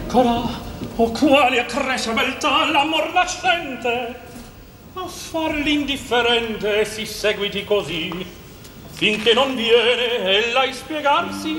Eccola, oh quale accresce beltà l'amor nascente, a far l'indifferente si seguiti così, finché non viene ella a spiegarsi